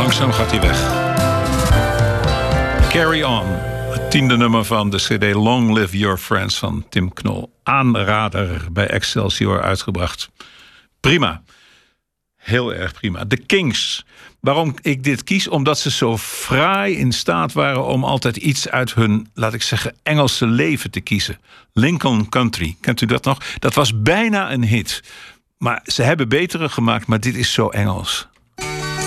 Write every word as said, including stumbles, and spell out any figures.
langzaam gaat hij weg. Carry On. Het tiende nummer van de cd Long Live Your Friends van Tim Knol. Aanrader bij Excelsior uitgebracht. Prima. Heel erg prima. The Kings. Waarom ik dit kies? Omdat ze zo fraai in staat waren om altijd iets uit hun, laat ik zeggen, Engelse leven te kiezen. Lincoln Country. Kent u dat nog? Dat was bijna een hit. Maar ze hebben betere gemaakt, maar dit is zo Engels.